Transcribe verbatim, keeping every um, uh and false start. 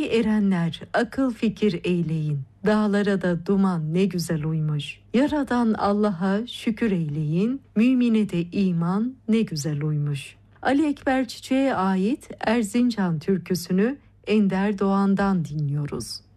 Ey erenler, akıl fikir eyleyin. Dağlara da duman ne güzel uymuş. Yaradan Allah'a şükür eyleyin. Mümine de iman ne güzel uymuş. Ali Ekber Çiçek'e ait Erzincan türküsünü Ender Doğan'dan dinliyoruz.